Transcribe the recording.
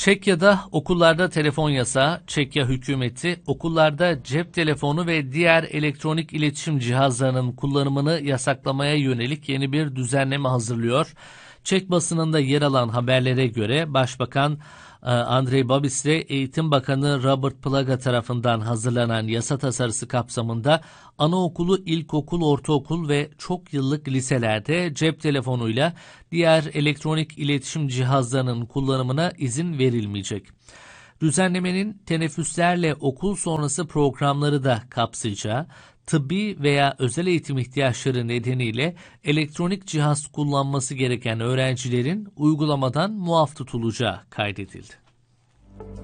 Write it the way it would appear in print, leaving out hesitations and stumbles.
Çekya'da okullarda telefon yasağı. Çekya hükümeti okullarda cep telefonu ve diğer elektronik iletişim cihazlarının kullanımını yasaklamaya yönelik yeni bir düzenleme hazırlıyor. Çek basınında yer alan haberlere göre Başbakan Andrej Babis ile Eğitim Bakanı Robert Plaga tarafından hazırlanan yasa tasarısı kapsamında anaokulu, ilkokul, ortaokul ve çok yıllık liselerde cep telefonuyla diğer elektronik iletişim cihazlarının kullanımına izin verilmeyecek. Düzenlemenin teneffüslerle okul sonrası programları da kapsayacağı, tıbbi veya özel eğitim ihtiyaçları nedeniyle elektronik cihaz kullanması gereken öğrencilerin uygulamadan muaf tutulacağı kaydedildi.